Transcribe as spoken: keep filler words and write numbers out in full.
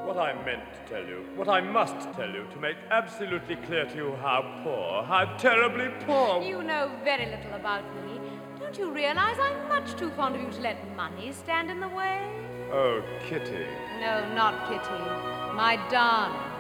What I meant to tell you, what I must tell you, to make absolutely clear to you how poor, how terribly poor... You know very little about me. Don't you realize I'm much too fond of you to let money stand in the way? Oh, Kitty. No, not Kitty. My darling.